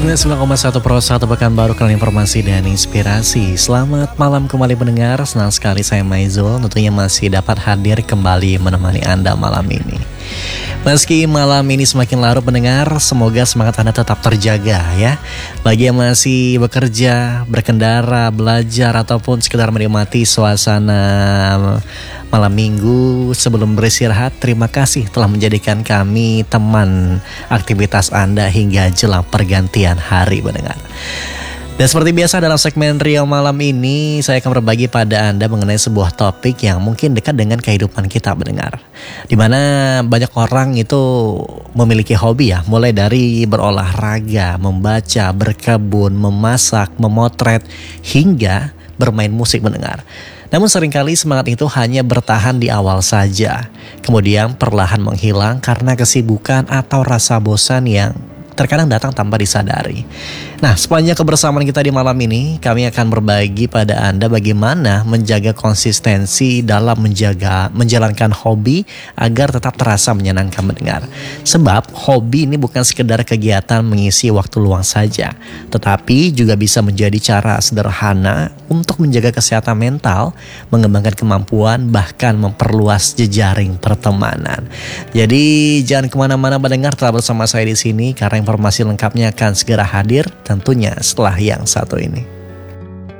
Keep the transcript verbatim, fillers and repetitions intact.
sembilan puluh sembilan koma satu Pro satu Pekanbaru, kalian informasi dan inspirasi. Selamat malam kembali pendengar. Senang sekali saya Maizul tentunya masih dapat hadir kembali menemani Anda malam ini. Meski malam ini semakin larut pendengar, semoga semangat Anda tetap terjaga ya. Bagi yang masih bekerja, berkendara, belajar ataupun sekedar menikmati suasana malam minggu sebelum beristirahat, terima kasih telah menjadikan kami teman aktivitas Anda hingga jelang pergantian hari pendengar. Dan seperti biasa dalam segmen Rio malam ini, saya akan berbagi pada Anda mengenai sebuah topik yang mungkin dekat dengan kehidupan kita pendengar. Dimana banyak orang itu memiliki hobi ya, mulai dari berolahraga, membaca, berkebun, memasak, memotret, hingga bermain musik pendengar. Namun seringkali semangat itu hanya bertahan di awal saja, kemudian perlahan menghilang karena kesibukan atau rasa bosan yang terkadang datang tanpa disadari. Nah, sepanjang kebersamaan kita di malam ini, kami akan berbagi pada Anda bagaimana menjaga konsistensi dalam menjaga menjalankan hobi agar tetap terasa menyenangkan mendengar. Sebab hobi ini bukan sekedar kegiatan mengisi waktu luang saja, tetapi juga bisa menjadi cara sederhana untuk menjaga kesehatan mental, mengembangkan kemampuan, bahkan memperluas jejaring pertemanan. Jadi jangan kemana-mana mendengar, tetap bersama saya di sini karena informasi lengkapnya akan segera hadir tentunya setelah yang satu ini.